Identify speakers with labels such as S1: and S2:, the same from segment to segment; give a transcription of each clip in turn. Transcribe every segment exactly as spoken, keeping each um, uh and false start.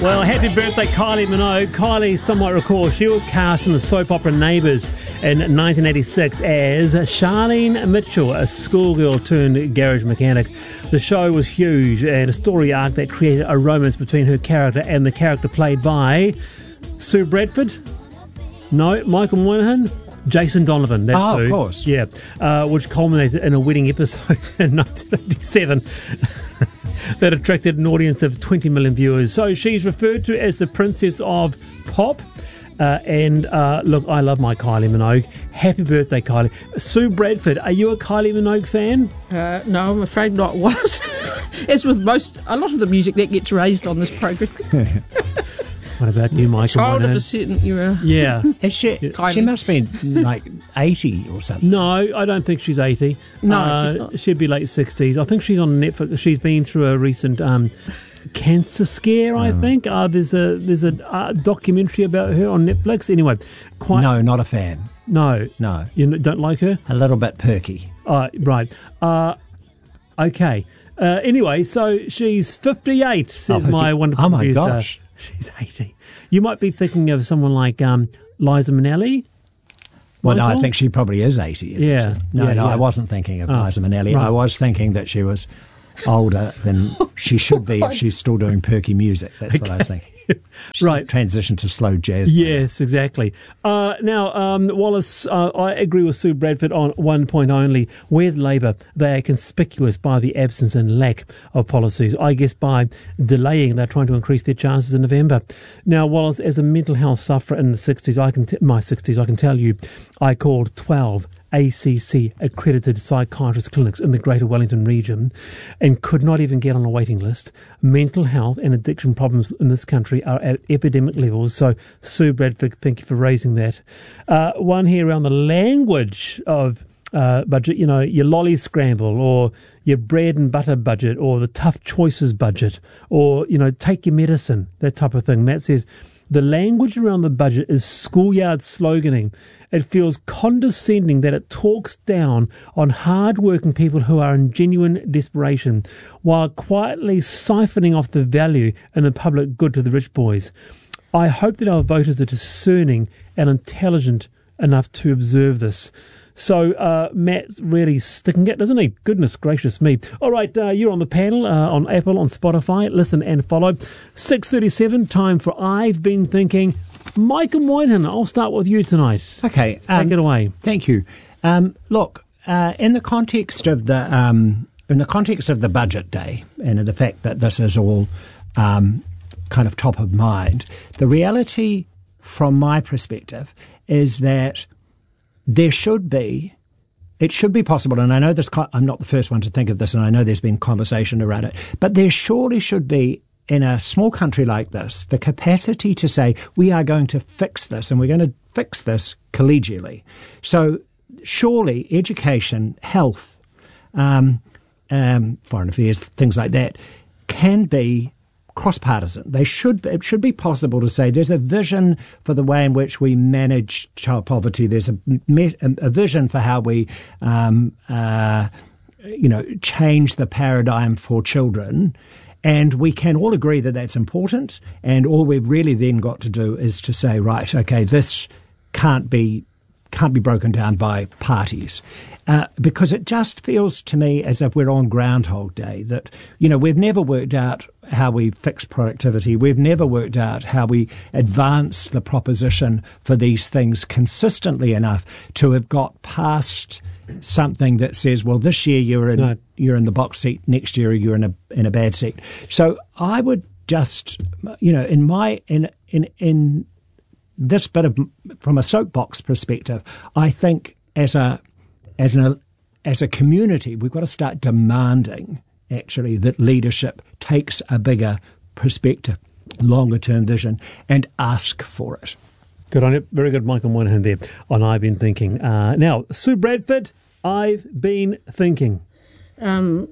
S1: Well, happy birthday, Kylie Minogue. Kylie, somewhat recall, she was cast in the soap opera Neighbours in nineteen eighty-six as Charlene Mitchell, a schoolgirl turned garage mechanic. The show was huge and a story arc that created a romance between her character and the character played by Sue Bradford. No, Michael Moynihan. Jason Donovan, that's
S2: oh,
S1: who.
S2: of course.
S1: Yeah, uh, which culminated in a wedding episode in nineteen eighty-seven that attracted an audience of twenty million viewers. So she's referred to as the Princess of Pop. Uh, and uh, look, I love my Kylie Minogue. Happy birthday, Kylie. Sue Bradford, are you a Kylie Minogue fan?
S3: Uh, no, I'm afraid not. Was as with most, a lot of the music that gets raised on this program.
S1: What about you, Michael?
S3: Child of a certain era.
S1: Yeah.
S2: Is she, she must be like eighty or something.
S1: No, I don't think she's eighty.
S3: No,
S1: uh,
S3: she's not.
S1: She'd be late sixties. I think she's on Netflix. She's been through a recent um, cancer scare, I
S2: Oh.
S1: think. Uh, there's a there's a uh, documentary about her on Netflix. Anyway, quite
S2: No, not a fan.
S1: no,
S2: No.
S1: you n- don't like her.
S2: A little bit perky.
S1: Uh, right. Uh, okay. Uh, anyway, so she's fifty-eight, says
S2: Oh, fifty
S1: my wonderful
S2: Oh, my
S1: producer.
S2: gosh.
S1: She's eighty. You might be thinking of someone like um, Liza Minnelli.
S2: Well, no, I
S1: Michael?
S2: think she probably is eighty. Isn't
S1: Yeah,
S2: she? No,
S1: yeah,
S2: no,
S1: yeah.
S2: I wasn't thinking of
S1: Oh,
S2: Liza Minnelli.
S1: right.
S2: I was thinking that she was older than she should be if she's still doing perky music. That's what I was thinking.
S1: Right.
S2: Transition to slow jazz.
S1: Yes, exactly. Uh, now, um, Wallace, uh, I agree with Sue Bradford on one point only. Where's Labour? They are conspicuous by the absence and lack of policies. I guess by delaying, they're trying to increase their chances in November. Now, Wallace, as a mental health sufferer in the sixties, I can t- my sixties, I can tell you, I called twelve A C C accredited psychiatrist clinics in the Greater Wellington region and could not even get on a waiting list. Mental health and addiction problems in this country are at epidemic levels. So, Sue Bradford, thank you for raising that. Uh, one here around the language of uh, budget, you know, your lolly scramble or your bread and butter budget or the tough choices budget or, you know, take your medicine, that type of thing. Matt says, the language around the budget is schoolyard sloganing. It feels condescending that it talks down on hard-working people who are in genuine desperation while quietly siphoning off the value and the public good to the rich boys. I hope that our voters are discerning and intelligent enough to observe this. So uh, Matt's really sticking it, doesn't he? Goodness gracious me. All right, uh, you're on the panel uh, on Apple, on Spotify. Listen and follow. six thirty-seven, time for I've Been Thinking. Michael Moynihan, I'll start with you tonight.
S2: Okay.
S1: Take
S2: um,
S1: it away.
S2: Thank you. Um, look, uh, in the context of the um, in the context of the budget day and of the fact that this is all um, kind of top of mind, the reality from my perspective is that there should be, it should be possible, and I know this, I'm not the first one to think of this, and I know there's been conversation around it, but there surely should be, in a small country like this, the capacity to say, we are going to fix this, and we're going to fix this collegially. So surely education, health, um, um, foreign affairs, things like that, can be cross-partisan. They should. It should be possible to say there's a vision for the way in which we manage child poverty. There's a, a vision for how we, um, uh, you know, change the paradigm for children. And we can all agree that that's important. And all we've really then got to do is to say, right, okay, this can't be can't be broken down by parties. Uh, because it just feels to me as if we're on Groundhog Day, that, you know, we've never worked out how we fix productivity. We've never worked out how we advance the proposition for these things consistently enough to have got past something that says, well, this year you're in
S1: No.
S2: you're in the box seat, next year you're in a in a bad seat. So I would just, you know, in my in in in this bit of, from a soapbox perspective, I think as a As an as a community, we've got to start demanding, actually, that leadership takes a bigger perspective, longer-term vision, and ask for it.
S1: Good on it. Very good, Michael Moynihan there on I've Been Thinking. Uh, now, Sue Bradford, I've Been Thinking.
S3: Um,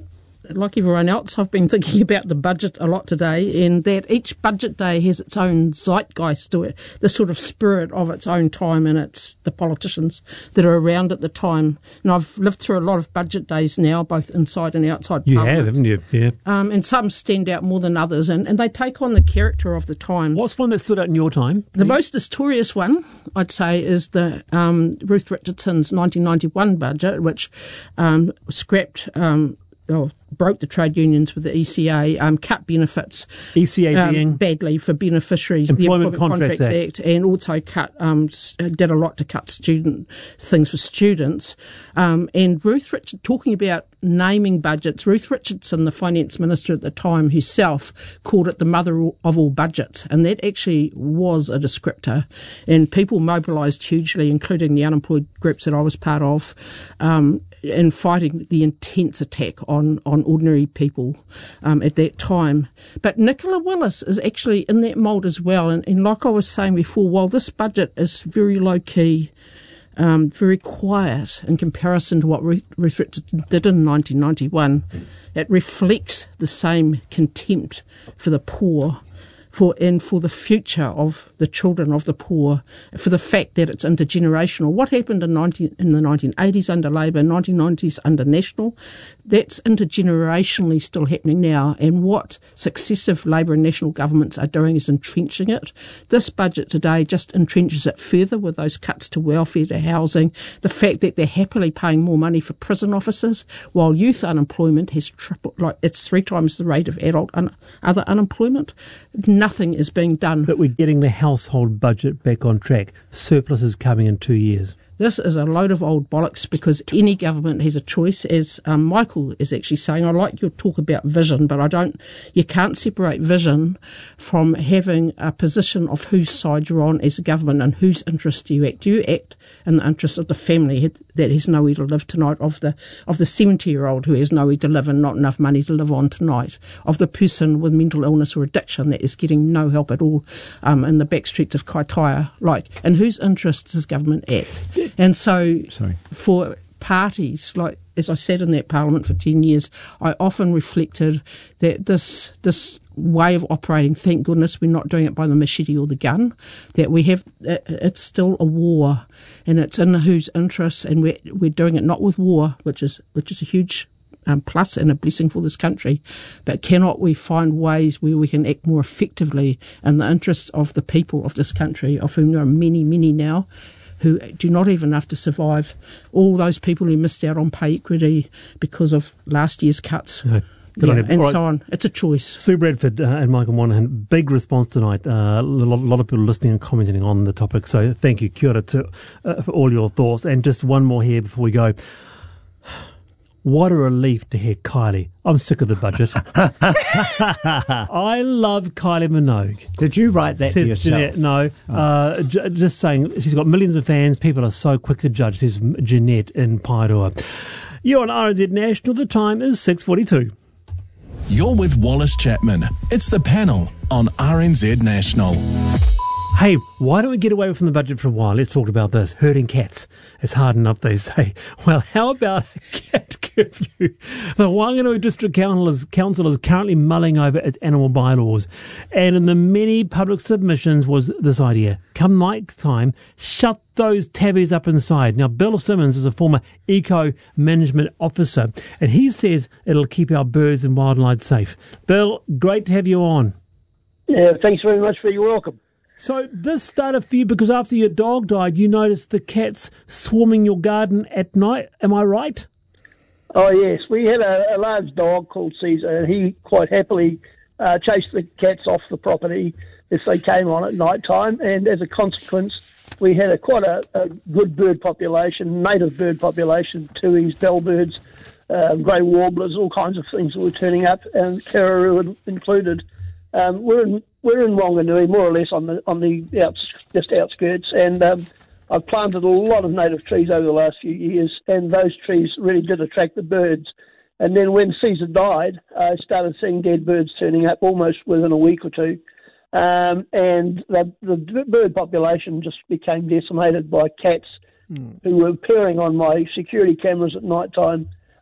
S3: like everyone else, I've been thinking about the budget a lot today, and that each budget day has its own zeitgeist to it, the sort of spirit of its own time, and it's the politicians that are around at the time. And I've lived through a lot of budget days now, both inside and outside
S1: You
S3: Parliament.
S1: have, haven't you? Yeah.
S3: Um, and some stand out more than others, and, and they take on the character of the times.
S1: What's one that stood out in your time?
S3: The most notorious one, I'd say, is the um, Ruth Richardson's nineteen ninety-one budget, which um, scrapped, um, or broke the trade unions with the E C A, um, cut benefits
S1: E C A
S3: um,
S1: being
S3: badly for beneficiaries,
S1: Employment
S3: the Employment
S1: Contracts
S3: Contracts Act, and also cut um, s- did a lot to cut student things for students. Um, and Ruth Richard, talking about naming budgets, Ruth Richardson, the finance minister at the time herself, called it the mother of all budgets, and that actually was a descriptor. And people mobilised hugely, including the unemployed groups that I was part of, um, in fighting the intense attack on, on ordinary people um, at that time. But Nicola Willis is actually in that mould as well. And, and like I was saying before, while this budget is very low-key, um, very quiet in comparison to what Ruth, Ruth Richardson did in nineteen ninety-one, it reflects the same contempt for the poor, for and for the future of the children of the poor, for the fact that it's intergenerational. What happened in, nineteen, in the nineteen eighties under Labour, nineteen nineties under National, that's intergenerationally still happening now, and what successive Labour and National governments are doing is entrenching it. This budget today just entrenches it further with those cuts to welfare, to housing, the fact that they're happily paying more money for prison officers, while youth unemployment has tripled, like it's three times the rate of adult un- other unemployment. Nothing is being done.
S1: But we're getting the household budget back on track. Surplus is coming in two years.
S3: This is a load of old bollocks, because any government has a choice. As um, Michael is actually saying, I like your talk about vision, but I don't. You can't separate vision from having a position of whose side you're on as a government and whose interest do you act. Do you act in the interest of the family that has nowhere to live tonight, of the of the seventy-year-old who has nowhere to live and not enough money to live on tonight, of the person with mental illness or addiction that is getting no help at all um, in the back streets of Kaitaia? Like, in whose interests does government act? And so
S2: Sorry.
S3: for parties, like as I sat in that parliament for ten years, I often reflected that this this way of operating, thank goodness we're not doing it by the machete or the gun, that we have, it's still a war, and it's in whose interests, and we're, we're doing it not with war, which is which is a huge Um, plus and a blessing for this country, but cannot we find ways where we can act more effectively in the interests of the people of this country, of whom there are many, many now, who do not even have to survive, all those people who missed out on pay equity because of last year's cuts,
S1: No. Good
S3: yeah,
S1: on you.
S3: and
S1: All right.
S3: so on. It's a choice.
S1: Sue Bradford uh, and Michael Monahan, big response tonight. Uh, a lot, lot of people listening and commenting on the topic, so thank you, kia ora, to, uh, for all your thoughts. And just one more here before we go. What a relief to hear Kylie. I'm sick of the budget. I love Kylie Minogue.
S2: Did you write that
S1: Says
S2: to yourself?
S1: Jeanette, no.
S2: Oh.
S1: Uh, j- just saying, she's got millions of fans. People are so quick to judge, says Jeanette in Paeroa. You're on R N Z National. The time is six forty-two.
S4: You're with Wallace Chapman. It's the panel on R N Z National.
S1: Hey, why don't we get away from the budget for a while? Let's talk about this. Herding cats. It's hard enough, they say. Well, how about a cat curfew? The Whanganui District Council is, Council is currently mulling over its animal bylaws. And in the many public submissions was this idea. Come night time, shut those tabbies up inside. Now, Bill Simmons is a former eco management officer, and he says it'll keep our birds and wildlife safe. Bill, great to have you on.
S5: Yeah, thanks very much for your welcome.
S1: So this started for you because after your dog died, you noticed the cats swarming your garden at night. Am I right?
S5: Oh, yes. We had a, a large dog called Caesar, and he quite happily uh, chased the cats off the property if they came on at night time. And as a consequence, we had a quite a, a good bird population, native bird population, tuis, bellbirds, uh, grey warblers, all kinds of things that were turning up, and kararoo included. Um, we're in we're in Whanganui, more or less on the on the outs, just outskirts, and um, I've planted a lot of native trees over the last few years, and those trees really did attract the birds. And then when Caesar died, I started seeing dead birds turning up almost within a week or two, um, and the, the bird population just became decimated by cats mm. who were appearing on my security cameras at night time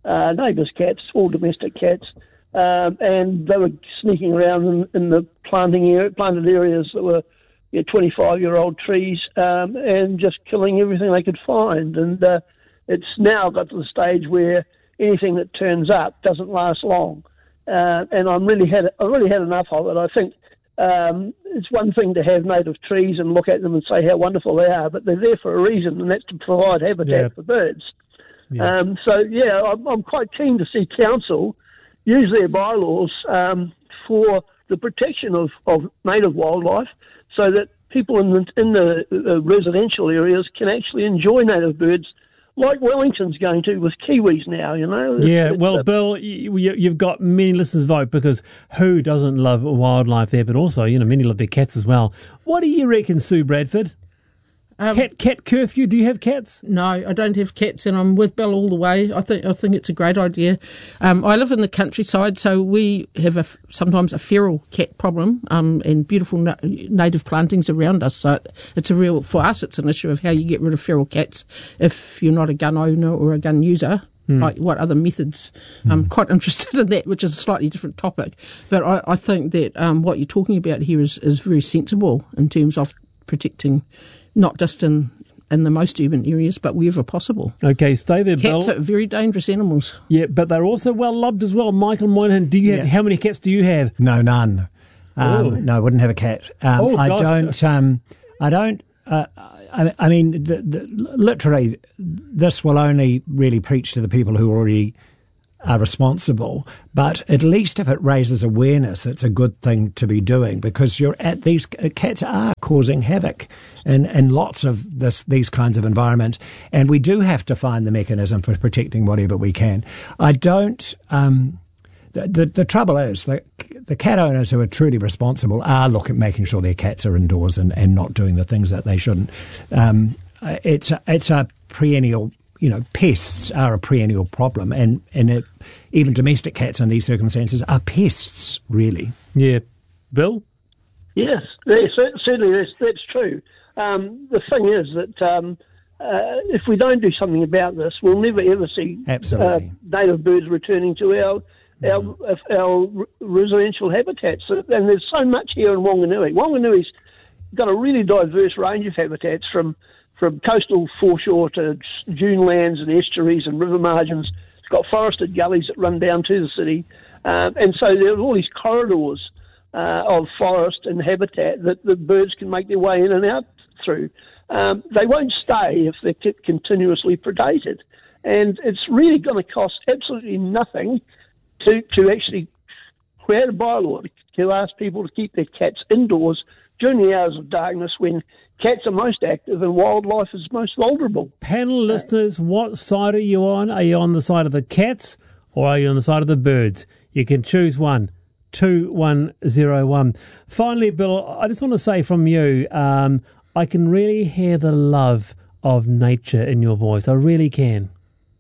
S5: uh, neighbours' cats, all domestic cats, um, and they were sneaking around in, in the planting area, planted areas that were you know, twenty-five-year-old trees um, and just killing everything they could find. And uh, it's now got to the stage where anything that turns up doesn't last long. Uh, and I'm really had I really had enough of it. I think um, it's one thing to have native trees and look at them and say how wonderful they are, but they're there for a reason, and that's to provide habitat
S1: Yeah.
S5: for birds.
S1: Yeah.
S5: Um, so, yeah, I'm, I'm quite keen to see council use their bylaws um, for the protection of, of native wildlife so that people in the, in the uh, residential areas can actually enjoy native birds like Wellington's going to with kiwis now, you know.
S1: Yeah,
S5: It's,
S1: well,
S5: uh,
S1: Bill, you, you- you've got many listeners vote because who doesn't love wildlife there? But also, you know, many love their cats as well. What do you reckon, Sue Bradford?
S3: Um,
S1: Cat cat curfew? Do you have cats?
S3: No, I don't have cats, and I'm with Bill all the way. I think I think it's a great idea. Um, I live in the countryside, so we have a, sometimes a feral cat problem, um, and beautiful na- native plantings around us. So it, it's a real for us. It's an issue of how you get rid of feral cats if you're not a gun owner or a gun user. Like what other methods? I'm quite interested in that, which is a slightly different topic. But I, I think that um, what you're talking about here is, is very sensible in terms of protecting, not just in, in the most urban areas, but wherever possible.
S1: Okay, stay there,
S3: Cats
S1: Bill.
S3: are very dangerous animals.
S1: Yeah, but they're also well loved as well. Michael Moynihan, do you have,
S2: Yeah.
S1: how many cats do you have?
S2: No, none. Um,
S1: Oh.
S2: no, I wouldn't have a cat. Um,
S1: Oh,
S2: I
S1: gosh.
S2: don't. Um, I don't. Uh, I, I mean, the, the, literally, this will only really preach to the people who already are responsible. But at least if it raises awareness, it's a good thing to be doing because you're at these cats are causing havoc in, in lots of this these kinds of environments, and we do have to find the mechanism for protecting whatever we can. I don't. Um, The, the, the trouble is that the cat owners who are truly responsible are looking, making sure their cats are indoors and, and not doing the things that they shouldn't. Um, it's a, it's a perennial, you know, pests are a perennial problem, and and it, even domestic cats in these circumstances are pests, really.
S1: Yeah. Bill?
S5: Yes, yes, cer- certainly that's, that's true. Um, the thing is that um, uh, if we don't do something about this, we'll never ever see
S2: Absolutely.
S5: uh, native birds returning to our our, our residential habitats. And there's so much here in Wanganui. Wanganui's got a really diverse range of habitats from from coastal foreshore to dune lands and estuaries and river margins. It's got forested gullies that run down to the city. Um, and so there are all these corridors uh, of forest and habitat that the birds can make their way in and out through. Um, they won't stay if they're kept continuously predated. And it's really going to cost absolutely nothing to, to actually create a bylaw to ask people to keep their cats indoors during the hours of darkness when cats are most active and wildlife is most vulnerable.
S1: Panel listeners, what side are you on? Are you on the side of the cats or are you on the side of the birds? You can choose one. two one zero one. Finally, Bill, I just want to say from you, um, I can really hear the love of nature in your voice. I really can.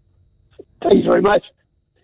S5: Thank you very much.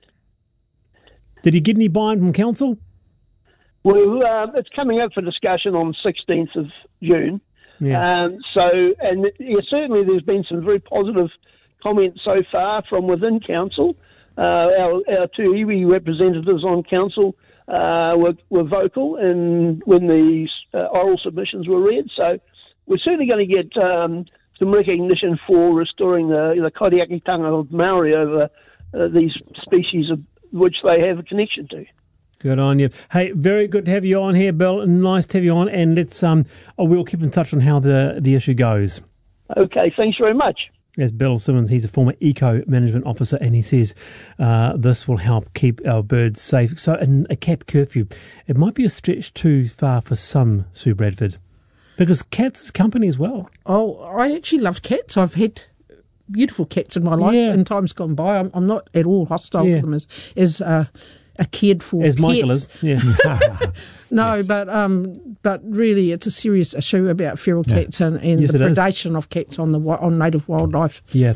S1: Did you get any buy-in from council?
S5: Well, uh, it's coming up for discussion on the sixteenth of June.
S1: Yeah.
S5: Um, so, and yeah, certainly there's been some very positive comments so far from within council. Uh, our, our two iwi representatives on council uh, were, were vocal in, when the uh, oral submissions were read. So we're certainly going to get um, some recognition for restoring the, the kairakitanga of Maori over uh, these species of which they have a connection to.
S1: Good on you. Hey, very good to have you on here, Bill. Nice to have you on, and let's um, oh, we'll keep in touch on how the the issue goes.
S5: Okay, thanks very much.
S1: As Bill Simmons, he's a former eco management officer, and he says uh, this will help keep our birds safe. So, in a cat curfew, it might be a stretch too far for some, Sue Bradford, because cats is company as well.
S3: Oh, I actually love cats. I've had beautiful cats in my life
S1: Yeah.
S3: in times gone by. I'm, I'm not at all hostile
S1: Yeah.
S3: to them as as uh, a cared for
S1: As
S3: pet.
S1: Michael is, yeah.
S3: No,
S2: Yes.
S3: but um, but really, it's a serious issue about feral cats and, and
S1: Yes,
S3: the
S1: it is.
S3: predation of cats on the wi- on native wildlife.
S1: yeah.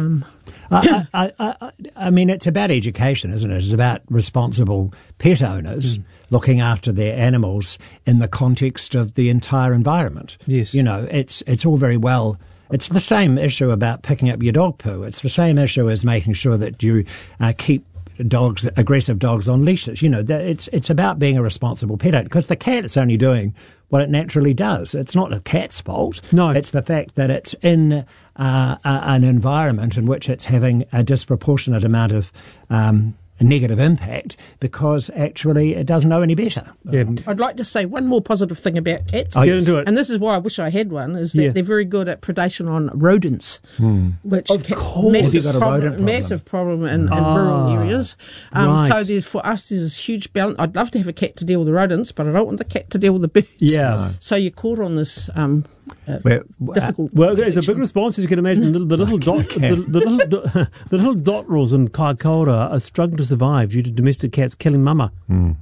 S2: I, I, I, I mean, it's about education, isn't it? It's about responsible pet owners
S1: Mm.
S2: looking after their animals in the context of the entire environment.
S1: Yes.
S2: You know, it's it's all very well It's the same issue about picking up your dog poo. It's the same issue as making sure that you uh, keep dogs, aggressive dogs, on leashes. You know, it's it's about being a responsible pet owner, because the cat's only doing what it naturally does. It's not the cat's fault.
S1: No.
S2: It's the fact that it's in uh, a, an environment in which it's having a disproportionate amount of um, negative impact, because actually it doesn't know any better.
S1: Yeah.
S2: Um,
S3: I'd like to say one more positive thing about cats.
S2: Oh,
S1: Get
S2: yes.
S1: into it.
S3: And this is why I wish I had one, is that
S1: Yeah.
S3: they're very good at predation on rodents, which
S1: Of
S3: ca-
S1: course.
S2: Have you
S3: massive,
S2: got a
S3: problem,
S2: rodent problem?
S3: massive problem in, in
S1: Ah,
S3: rural areas. Um,
S1: right.
S3: So there's, for us, there's this huge balance. I'd love to have a cat to deal with the rodents, but I don't want the cat to deal with the birds.
S1: Yeah.
S3: So you're caught on this um, uh,
S2: Where-
S3: difficult.
S1: Well, there's a big response, as you can imagine. The, the little dot, the, the little, dot- the little dot rules in Kaikoura are struggling to survive due to domestic cats killing mama.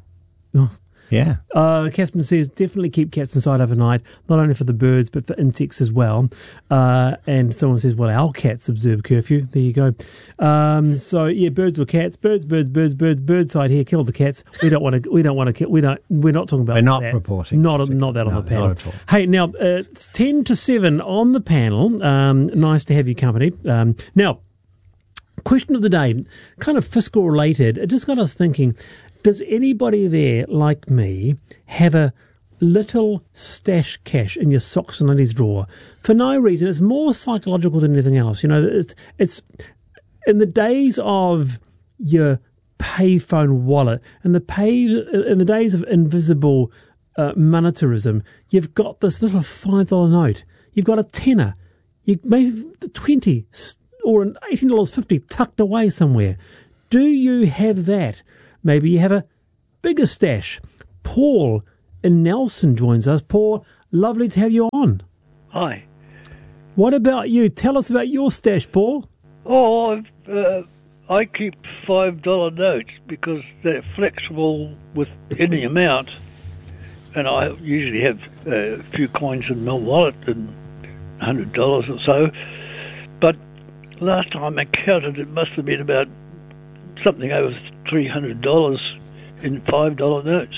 S2: yeah.
S1: Uh, Catherine says definitely keep cats inside overnight, not only for the birds but for insects as well. Uh, and someone says, well, our cats observe curfew. There you go. Um, so yeah, birds or cats, birds, birds, birds, birds, bird side here. Kill the cats. We don't want to. We don't want to kill. We don't. We're not talking about.
S2: We're not
S1: that.
S2: reporting.
S1: Not not that on
S2: No,
S1: the panel.
S2: not at all.
S1: Hey, now uh, it's ten to seven on the panel. Um, nice to have you company. Um, now, question of the day, kind of fiscal related. It just got us thinking. Does anybody there, like me, have a little stash cash in your socks and undies drawer for no reason? It's more psychological than anything else. You know, it's, it's in the days of your payphone wallet and the pay in the days of invisible uh, monetarism. You've got this little five dollar note. You've got a tenner. You maybe twenty or an eighteen dollars fifty tucked away somewhere. Do you have that? Maybe you have a bigger stash. Paul in Nelson joins us. Paul, lovely to have you on.
S6: Hi.
S1: What about you? Tell us about your stash, Paul.
S6: Oh, I've, uh, I keep five dollar notes because they're flexible with any amount, and I usually have uh, a few coins in my wallet and a hundred dollars or so. But last time I counted, it must have been about something over three hundred dollars in five dollar notes.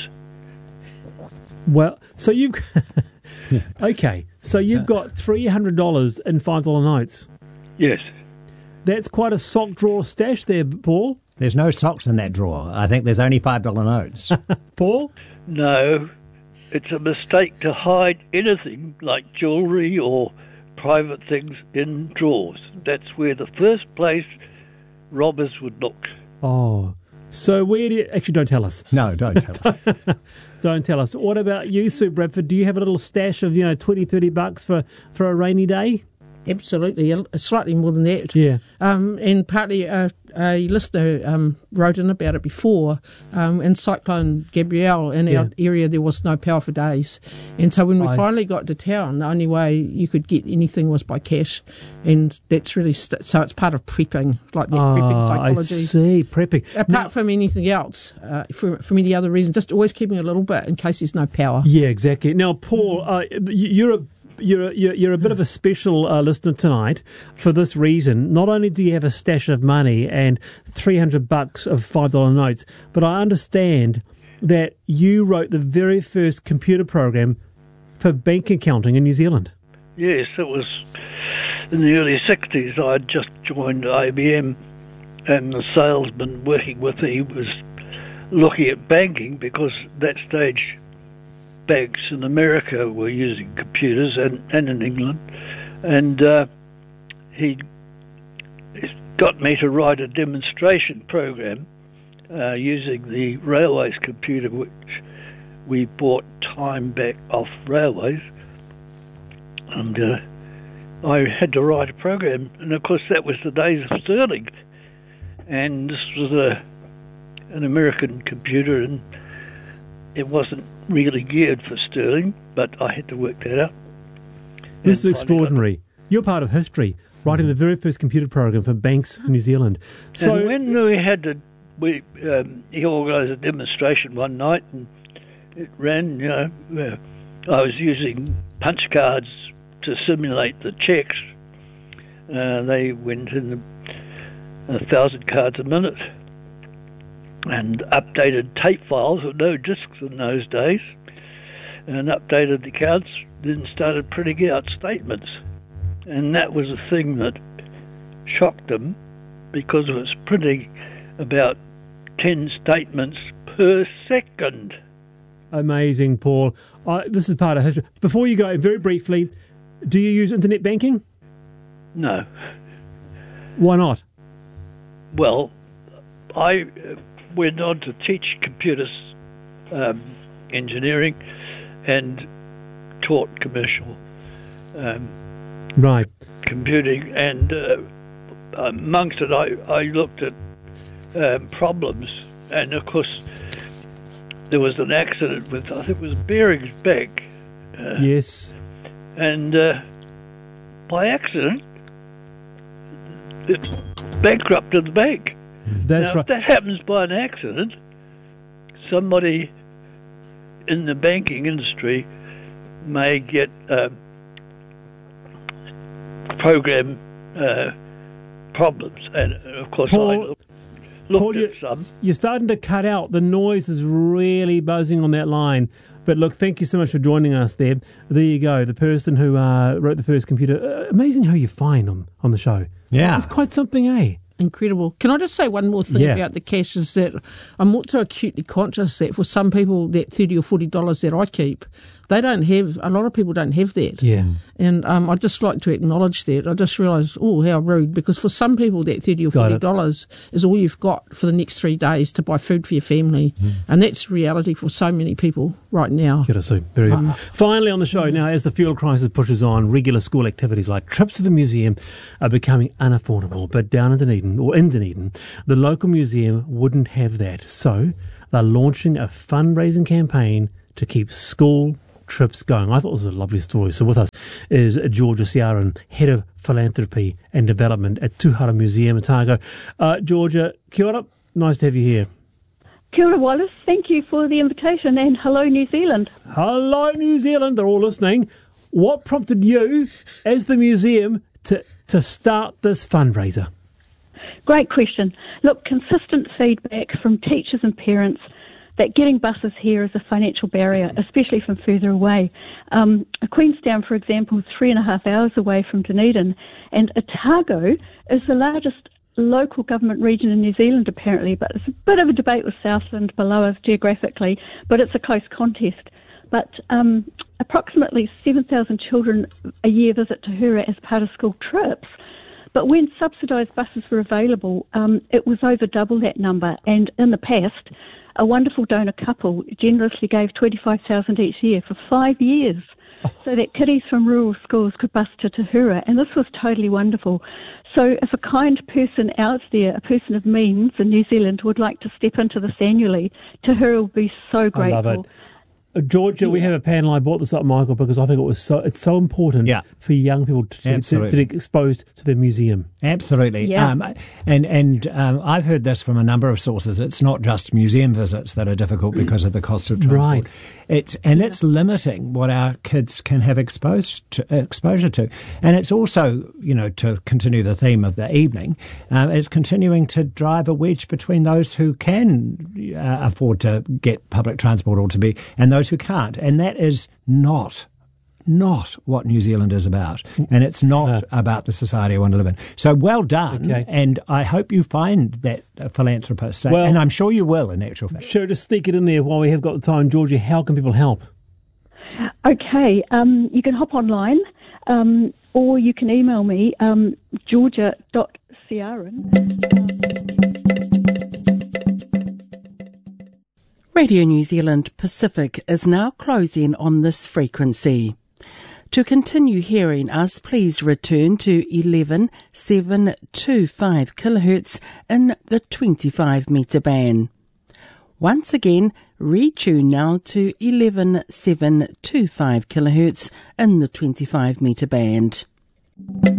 S1: Well, so you've okay. So you've got three hundred dollars in five dollar notes.
S6: Yes.
S1: That's quite a sock drawer stash there, Paul.
S2: There's no socks in that drawer. I think there's only five dollar notes.
S1: Paul.
S6: No, it's a mistake to hide anything like jewellery or private things in drawers. That's where the first place robbers would look.
S1: Oh, so where do you actually? Don't tell us.
S2: No, don't tell us.
S1: Don't tell us. What about you, Sue Bradford? Do you have a little stash of you know twenty, thirty bucks for for a rainy day?
S3: Absolutely, a- slightly more than that.
S1: Yeah.
S3: Um, and partly uh, a listener um, wrote in about it before. Um, in Cyclone Gabrielle, in
S1: Yeah.
S3: our area, there was no power for days. And so when we
S1: I
S3: finally
S1: s-
S3: got to town, the only way you could get anything was by cash. And that's really, st- so it's part of prepping, like that prepping
S1: Ah, I
S3: psychology.
S1: see. Prepping.
S3: Apart
S1: Now-
S3: from anything else, uh, from, from any other reason, just always keeping a little bit in case there's no power.
S1: Yeah, exactly. Now, Paul, uh, you're a you're a, you're you're a bit of a special uh, listener tonight for this reason. Not only do you have a stash of money and three hundred bucks of five dollar notes, but I understand that you wrote the very first computer program for bank accounting in New Zealand.
S6: Yes, it was in the early sixties. I had just joined I B M, and the salesman working with me was looking at banking because at that stage banks in America were using computers and, and in England. And uh, he got me to write a demonstration program uh, using the railways computer, which we bought time back off railways. And uh, I had to write a program, and of course that was the days of Sterling, and this was a an American computer, and it wasn't really geared for Sterling, but I had to work that out.
S1: This is
S6: And
S1: extraordinary. You're part of history, writing the very first computer program for banks in New Zealand. So,
S6: and when we had to, we um, he organised a demonstration one night, and it ran. You know, uh, I was using punch cards to simulate the checks. Uh, they went in a, a thousand cards a minute, and updated tape files with no discs in those days, and updated the accounts. Then started printing out statements. and that was a thing that shocked them because it was printing about ten statements per second.
S1: Amazing, Paul. Uh, this is part of history. Before you go, very briefly, do you use internet banking?
S6: No.
S1: Why not?
S6: Well, I uh, went on to teach computer um, engineering and taught commercial um,
S1: right.
S6: computing, and uh, amongst it, I, I looked at um, problems, and of course, there was an accident with, I think it was Bering's Bank. Uh,
S1: yes.
S6: And uh, by accident, it bankrupted the bank.
S1: That's
S6: now,
S1: right.
S6: if that happens by an accident, somebody in the banking industry may get uh, program uh, problems. And, of course,
S1: Paul,
S6: I looked, looked
S1: Paul,
S6: at
S1: you,
S6: some.
S1: You're starting to cut out. The noise is really buzzing on that line. But look, thank you so much for joining us there. There you go, the person who uh, wrote the first computer. Uh, amazing how you find on, on the show.
S2: Yeah.
S1: It's quite something, eh?
S3: Incredible. Can I just say one more thing
S1: yeah.
S3: about the cash is that I'm also acutely conscious that for some people that thirty or forty dollars that I keep, they don't have, a lot of people don't have that.
S1: Yeah.
S3: And um, I'd just like to acknowledge that. I just realised, oh, how rude, because for some people that thirty or forty dollars is all you've got for the next three days to buy food for your family. Mm. And that's reality for so many people right now.
S1: Get us so very good. Um, Finally on the show now, as the fuel crisis pushes on, regular school activities like trips to the museum are becoming unaffordable. But down in Dunedin, or in Dunedin, the local museum wouldn't have that. So they're launching a fundraising campaign to keep school trips going. I thought this was a lovely story. So with us is Georgia Ciaran, Head of Philanthropy and Development at Tuhara Museum, Otago. Uh, Georgia, kia ora. Nice to have you here.
S7: Kia ora, Wallace. Thank you for the invitation, and hello, New Zealand.
S1: Hello, New Zealand. They're all listening. What prompted you, as the museum, to, to start this fundraiser?
S7: Great question. Look, consistent feedback from teachers and parents that getting buses here is a financial barrier, especially from further away. Um, Queenstown, for example, is three and a half hours away from Dunedin, and Otago is the largest local government region in New Zealand, apparently, but it's a bit of a debate with Southland below us geographically, but it's a close contest. But um, approximately seven thousand children a year visit Tuhura as part of school trips. But when subsidised buses were available, um, it was over double that number. And in the past, a wonderful donor couple generously gave twenty-five thousand dollars each year for five years so that kiddies from rural schools could bus to Tuhura. And this was totally wonderful. So if a kind person out there, a person of means in New Zealand, would like to step into this annually, Tuhura will be so grateful.
S1: I love it. Uh, Georgia, yeah. we have a panel. I brought this up, Michael, because I think it was so. It's so important yeah. for young people to, to, to get exposed to their museum.
S2: Absolutely,
S7: yeah.
S2: um, and and um, I've heard this from a number of sources. It's not just museum visits that are difficult because of the cost of transport.
S1: Right.
S2: It's and yeah. it's limiting what our kids can have exposed to, exposure to, and it's also, you know, to continue the theme of the evening, um, it's continuing to drive a wedge between those who can uh, afford to get public transport or to be and those who can't, and that is not. Not what New Zealand is about, and it's not uh, about the society I want to live in. So well done, okay. and I hope you find that uh, philanthropist, well, and I'm sure you will in actual fact.
S1: Sure, just stick it in there while we have got the time. Georgia, how can people help?
S7: Okay, um, you can hop online, um, or you can email me, um, georgia dot ciaran.
S8: Radio New Zealand Pacific is now closing on this frequency. To continue hearing us, please return to eleven seven twenty-five kilohertz in the twenty-five metre band. Once again, retune now to eleven seven twenty-five kilohertz in the twenty-five metre band.